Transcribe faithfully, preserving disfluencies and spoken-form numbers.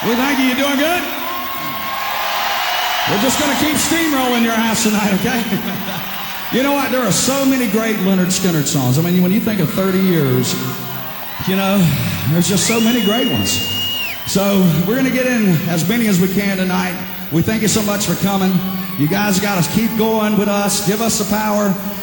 We thank you. You doing good? We're just going to keep steamrolling your ass tonight, okay? You know what? There are so many great Lynyrd Skynyrd songs. I mean, when you think of thirty years, you know, there's just so many great ones. So we're going to get in as many as we can tonight. We thank you so much for coming. You guys got to keep going with us. Give us the power.